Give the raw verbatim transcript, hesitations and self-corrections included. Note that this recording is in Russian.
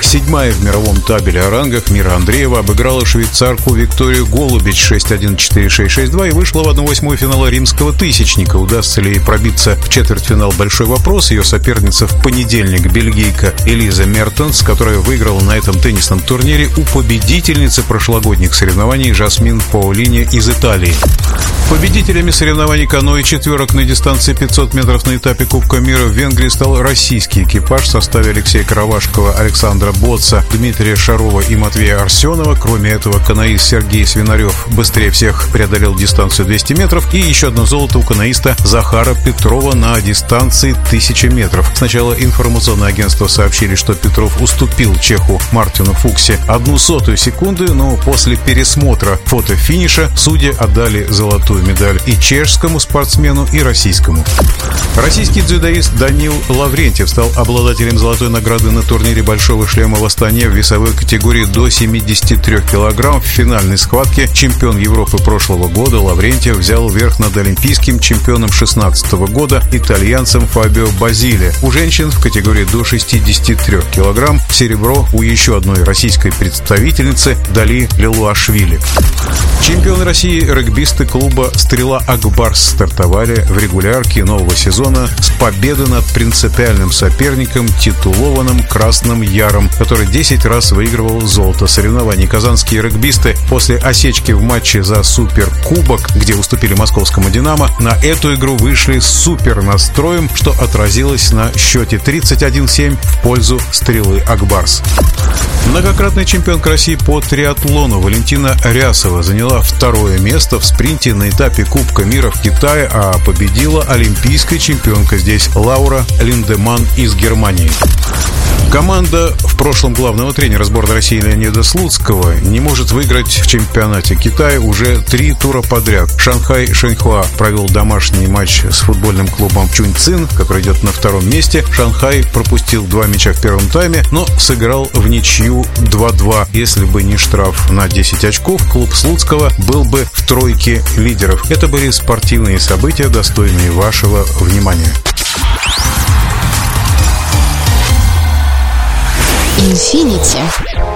Седьмая в мировом табеле о рангах Мира Андреева обыграла швейцарку Викторию Голубич шесть один, четыре шесть, шесть два и вышла в одну восьмую финала римского тысячника. Удастся ли ей пробиться в четвертьфинал — большой вопрос. Ее соперница в понедельник — бельгийка Элиза Мертенс, которая выиграла на этом теннисном турнире у победительницы прошлогодних соревнований Жасмин Паолини из Италии. Победителями соревнований каноэ четверок на дистанции пятьсот метров на этапе Кубка мира в Венгрии стал российский экипаж в составе Алексея Каравашкова, Александра Боца, Дмитрия Шарова и Матвея Арсенова. Кроме этого, каноист Сергей Свинарев быстрее всех преодолел дистанцию двести метров, и еще одно золото у каноиста Захара Петрова на дистанции тысяча метров. Сначала информационное агентство сообщили, что Петров уступил чеху Мартину Фуксе одну сотую секунды, но после пересмотра фото финиша судьи отдали золотую медаль и чешскому спортсмену, и российскому. Российский дзюдоист Данил Лаврентьев стал обладателем золотой награды на турнире «Большого шлема» в Астане в весовой категории до семидесяти трёх килограмм. В финальной схватке чемпион Европы прошлого года Лаврентьев взял верх над олимпийским чемпионом шестнадцатого года итальянцем Фабио Базиле. У женщин в категории до шестидесяти трёх килограмм серебро у еще одной российской представительницы Дали Лилуашвили. Чемпионы России регбисты клуба «Стрела Акбарс» стартовали в регулярке нового сезона с победы над принципиальным соперником, титулованным Красным Яром, который десять раз выигрывал золото соревнований. Казанские регбисты после осечки в матче за суперкубок, где уступили московскому «Динамо», на эту игру вышли с супер настроем, что отразилось на счете тридцать один семь в пользу «Стрелы Акбарс». Многократный чемпионка России по триатлону Валентина Рясова заняла второе место в спринте на этапе Кубка мира в Китае, а победила олимпийская чемпионка здесь Лаура Линдеман из Германии. Команда в прошлом главного тренера сборной России Леонида Слуцкого не может выиграть в чемпионате Китая уже три тура подряд. Шанхай Шэньхуа провел домашний матч с футбольным клубом Чуньцин, который идет на втором месте. Шанхай пропустил два мяча в первом тайме, но сыграл в ничью два-два. Если бы не штраф на десять очков, клуб Слуцкого был бы в тройке лидеров. Это были спортивные события, достойные вашего внимания. Infinity.